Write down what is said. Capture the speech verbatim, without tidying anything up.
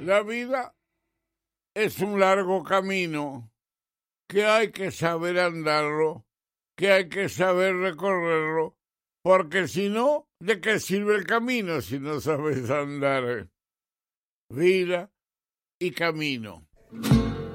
La vida es un largo camino que hay que saber andarlo, que hay que saber recorrerlo, porque si no, ¿de qué sirve el camino si no sabes andar? Vida y camino.